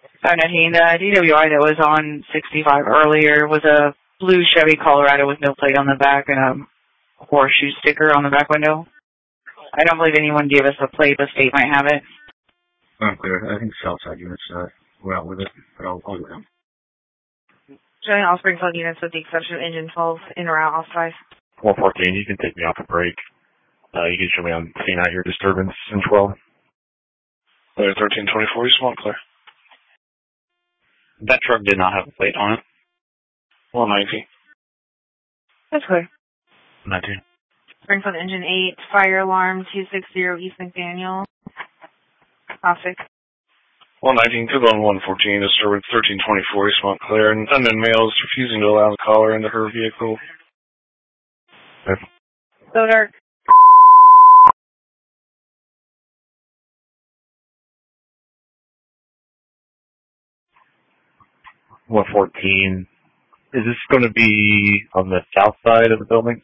519, the DWI that was on 65 earlier was a blue Chevy Colorado with no plate on the back and a horseshoe sticker on the back window. I don't believe anyone gave us a plate. The state might have it. Unclear. I think Southside units were out with it, but I'll go down. Showing all Springfield units with the exception of engine 12 in route off 5. 114, you can take me off a break. You can show me on seeing out your disturbance in 12. 1324, you want clear. That truck did not have a plate on it. 119. That's clear. 19. Springfield engine 8, fire alarm 260 East McDaniel. Off 6. 119, good on 114, disturbance 1324, you want clear, and unknown male is refusing to allow the caller into her vehicle. Okay. So dark. One 14. Is this going to be on the south side of the building?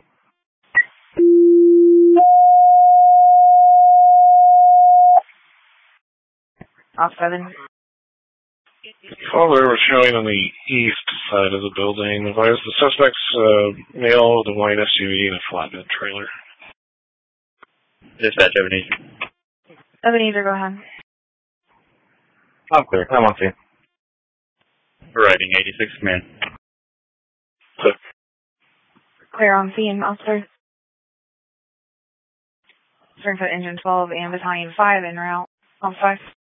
Off 7. Caller was showing on the east side of the building. Advised the suspect's male with a white SUV and a flatbed trailer. Dispatch, Ebenezer. Ebenezer, go ahead. I'm clear. I'm on scene. Riding 86, man. Clear on scene, officer. Springfield engine 12 and battalion 5 en route. On 5.